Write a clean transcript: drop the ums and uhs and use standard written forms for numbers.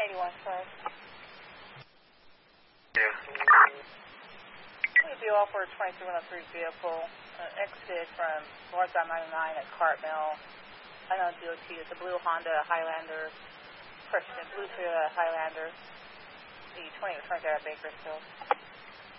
81, sorry. Yeah. We off for a 2303 vehicle, exited from northbound 99 at Cartmill. I know DOT is a blue Honda Highlander, blue Toyota Highlander. The 20 was right there at Bakersfield.